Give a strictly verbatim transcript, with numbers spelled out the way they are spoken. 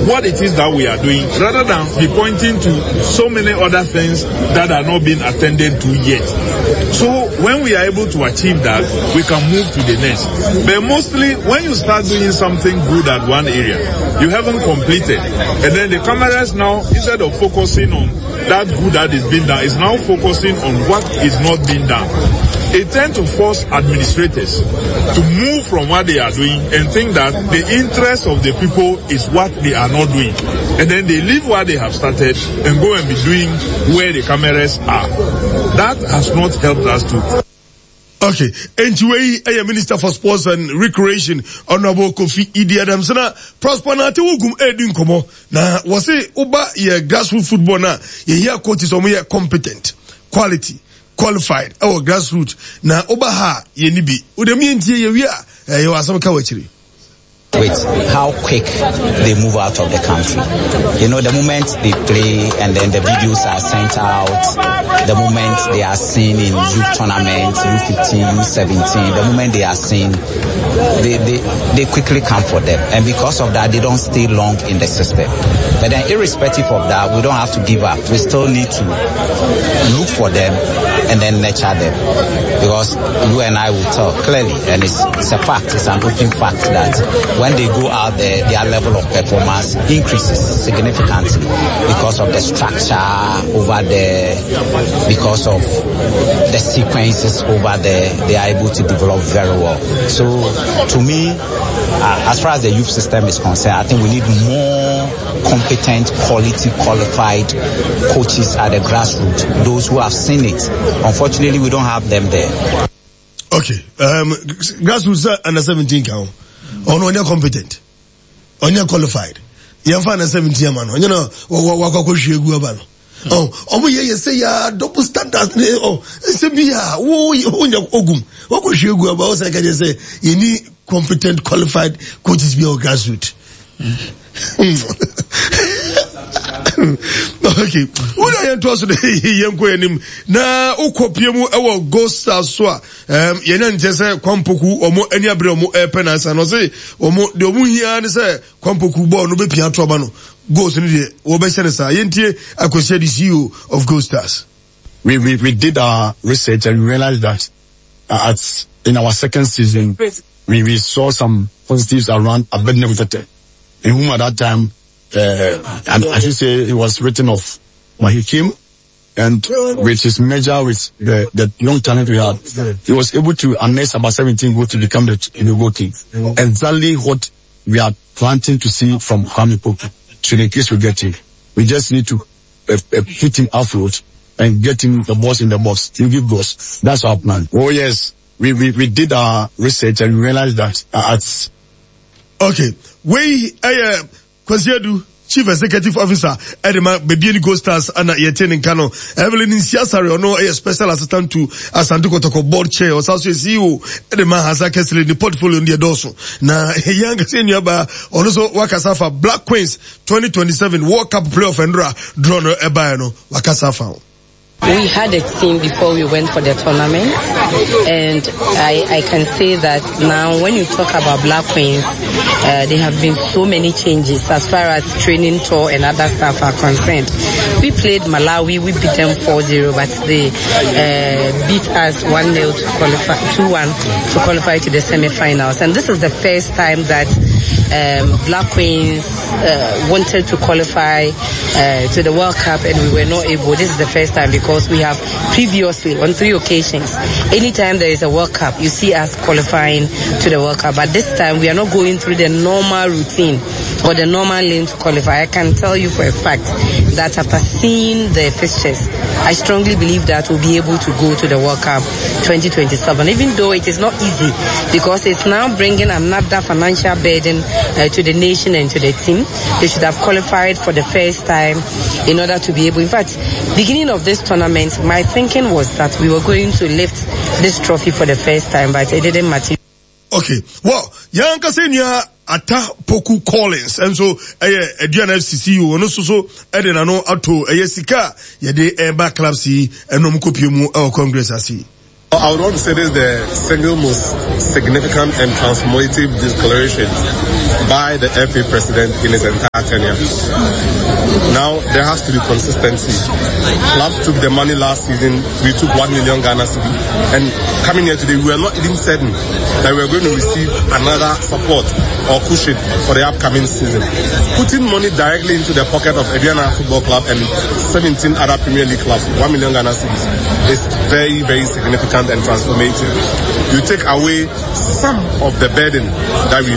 what it is that we are doing, rather than be pointing to so many other things that are not being attended to yet. So when we are able to achieve that, we can move to the next. But mostly, when you start doing something good at one area, you haven't completed, and then the cameras now, instead of focusing on that good that is being done, is now focusing on what is not being done. It tends to force administrators to move from what they are doing and think that the interest of the people is what they are not doing. And then they leave what they have started and go and be doing where the cameras are. That has not helped us to. Okay, and you are Minister for Sports and Recreation, Honorable Kofi Idi Adams. Na prosperity ugum edin komo. Na wase uba ye grassroots football na ye here coaches omo ye competent, quality, qualified. Our grassroots na uba ha ye nibi. Udemi entie ye wia ye wasam ka wachiri. With how quick they move out of the country. You know, the moment they play and then the videos are sent out, the moment they are seen in youth tournaments, U fifteen, U seventeen, the moment they are seen, they, they, they quickly come for them. And because of that, they don't stay long in the system. But then irrespective of that, we don't have to give up. We still need to look for them and then nurture them. Because you and I will tell clearly, and it's, it's a fact, it's an open fact that when they go out there, their level of performance increases significantly because of the structure over there, because of the sequences over there, they are able to develop very well. So to me, uh, as far as the youth system is concerned, I think we need more competent, quality, qualified coaches at the grassroots, those who have seen it. Unfortunately, we don't have them there. Okay, um, grassroots under seventeen count. On when you're competent, on you're qualified. You're fine at seventeen man. You know, what what could you go about? Oh, oh, yeah, you say ya double standard. Oh, say me ya. Oh, you ogum. What could you go about? I can just say you need competent, qualified coaches be our grassroots. Okay. What I am told today, young Quenim. Na ukopiemu ewo ghost so um yena njese kwampoku omo eni abre omo epenas and say omo de omo hia ne say kwampoku ball no be pia to no ghost ni de wo be se sa yentie akwese the C E O of Ghost Stars. We we we did our research and we realized that uh, at in our second season we we saw some positives around Abednego Tete, in whom at that time uh, and I should say it was written off when he came, and with his measure with the the young talent we had, he was able to harness about seventeen goals to become the, the goal king. Exactly what we are planting to see from Kwame Poku. So in case we get him, we just need to uh, uh, put him afloat and get him the boss in the box. He'll give goals. That's our plan. Oh yes, we we we did our research and we realized that uh, at okay, we uh, Kwasiadu, Chief Executive Officer, Edema Bebieni Ghost Stars, and Yeten Kano, Evelyn Siasari, or no, a special assistant to Asanduko Toko board chair, or South C E O, Edema has a castle in the portfolio in the Dosso. Now, a young senior bar, also Wakasafa, Black Queens, twenty twenty-seven World Cup playoff and draw, drawn a Bayano, Wakasafa. We had a team before we went for the tournament, and I, I can say that now when you talk about Black Queens, uh, there have been so many changes as far as training tour and other stuff are concerned. We played Malawi, we beat them four zero, but they uh, beat us one nil to qualify, two one to qualify to the semi-finals. And this is the first time that um, Black Queens uh, wanted to qualify uh, to the World Cup, and we were not able. This is the first time because we have previously, on three occasions, anytime there is a World Cup, you see us qualifying to the World Cup. But this time, we are not going through the normal routine or the normal lane to qualify. I can tell you for a fact that after seeing the fixtures, I strongly believe that we'll be able to go to the World Cup twenty twenty-seven, even though it is not easy because it's now bringing another financial burden uh, to the nation and to the team. They should have qualified for the first time in order to be able. In fact, beginning of this tournament, my thinking was that we were going to lift this trophy for the first time, but it didn't matter. Okay, well, young Kasenia Ata Poku Collins, and so a D N F C C U, and also so Edenano Ato, a Yesika, Yade Eba Club C, and Nomkopiumu, our Congress C. I would want to say this is the single most significant and transformative declaration by the F A president in his entire tenure. Now there has to be consistency. Clubs took the money last season. We took one million Ghana cedi, and coming here today, we are not even certain that we are going to receive another support or cushion for the upcoming season. Putting money directly into the pocket of Aduana Football Club and seventeen other Premier League clubs, one million Ghana cedis, is very, very significant and transformative. You take away some of the burden that we